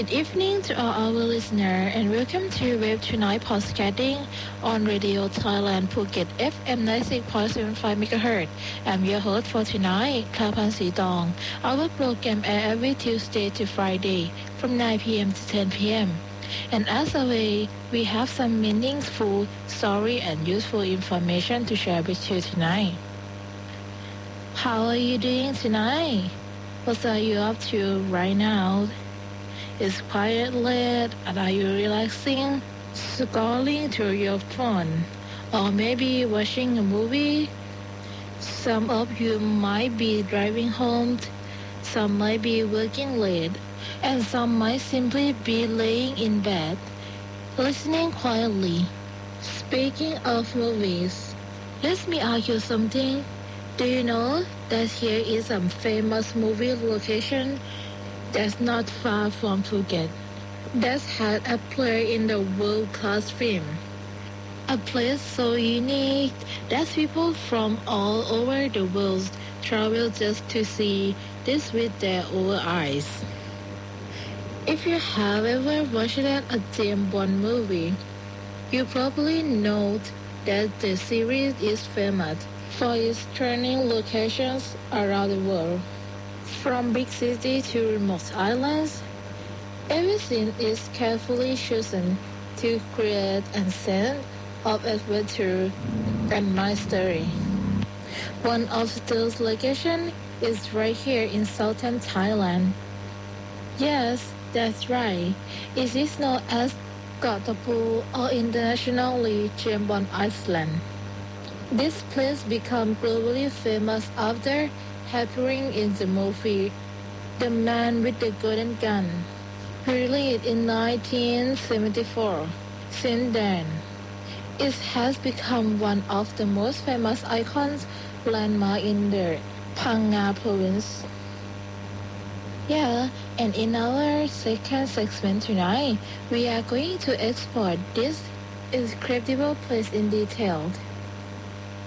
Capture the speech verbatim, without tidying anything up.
Good evening to all our listeners and welcome to Wave Tonight Podcasting on Radio Thailand Phuket F M ninety-six point seven five megahertz. I'm your host for tonight, Kapan Sitong. Our program airs every Tuesday to Friday from nine p.m. to ten p.m. And as always, we have some meaningful story and useful information to share with you tonight. How are you doing tonight? What are you up to right now? It's quiet late and are you relaxing, scrolling through your phone, or maybe watching a movie? Some of you might be driving home, some might be working late, and some might simply be laying in bed, listening quietly. Speaking of movies, let me ask you something. Do you know that here is a famous movie location that's not far from Phuket, that's had a play in the world-class film? A place so unique that people from all over the world travel just to see this with their own eyes. If you have ever watched a James Bond movie, you probably know that the series is famous for its stunning locations around the world. From big cities to remote islands, everything is carefully chosen to create a sense of adventure and mystery. One of those locations is right here in southern Thailand. Yes, that's right. It is known as Koh Tao or internationally James Bond Island. This place became globally famous after appearing in the movie The Man with the Golden Gun, released in nineteen seventy-four. Since then, it has become one of the most famous icons landmark in the Phang Nga province. Yeah, and in our second segment tonight, we are going to explore this incredible place in detail.